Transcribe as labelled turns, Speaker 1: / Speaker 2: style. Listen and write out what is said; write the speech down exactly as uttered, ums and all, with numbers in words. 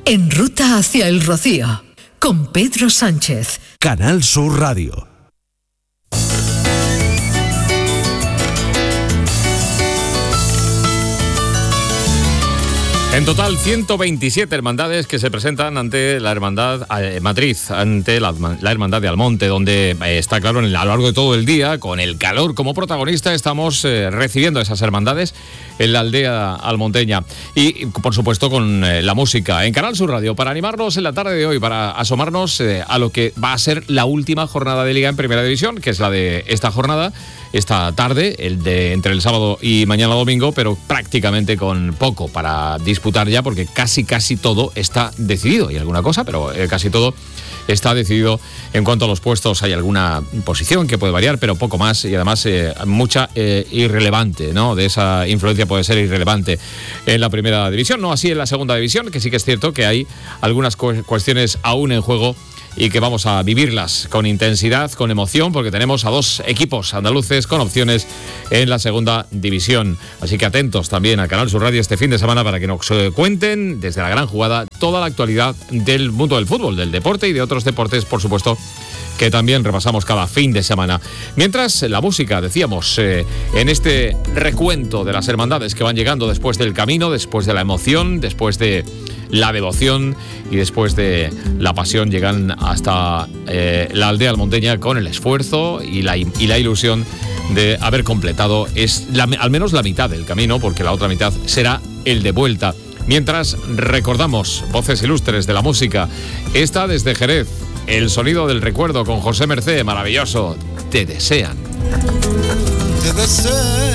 Speaker 1: En ruta hacia el Rocío, con Pedro Sánchez.
Speaker 2: Canal Sur Radio.
Speaker 3: En total, ciento veintisiete hermandades que se presentan ante la hermandad eh, matriz, ante la, la hermandad de Almonte, donde eh, está claro, en el, a lo largo de todo el día, con el calor como protagonista, estamos eh, recibiendo esas hermandades en la aldea almonteña. Y, por supuesto, con eh, la música en Canal Sur Radio, para animarnos en la tarde de hoy, para asomarnos eh, a lo que va a ser la última jornada de Liga en Primera División, que es la de esta jornada, esta tarde, el de entre el sábado y mañana domingo, pero prácticamente con poco para disputar ya, porque casi casi todo está decidido. Hay alguna cosa, pero eh, casi todo está decidido. En cuanto a los puestos, hay alguna posición que puede variar, pero poco más, y además eh, mucha eh, irrelevante, ¿no? De esa influencia puede ser irrelevante en la Primera División, no así en la Segunda División, que sí que es cierto que hay algunas cu- cuestiones aún en juego y que vamos a vivirlas con intensidad, con emoción, porque tenemos a dos equipos andaluces con opciones en la Segunda División. Así que atentos también a Canal Sur Radio este fin de semana para que nos cuenten desde la gran jugada toda la actualidad del mundo del fútbol, del deporte y de otros deportes, por supuesto, que también repasamos cada fin de semana. Mientras, la música, decíamos, eh, en este recuento de las hermandades que van llegando después del camino, después de la emoción, después de la devoción y después de la pasión, llegan hasta eh, la aldea almonteña con el esfuerzo y la, y la ilusión de haber completado es la, al menos la mitad del camino, porque la otra mitad será el de vuelta. Mientras, recordamos voces ilustres de la música. Esta desde Jerez, el sonido del recuerdo con José Mercé, maravilloso. Te desean.
Speaker 4: Te desean.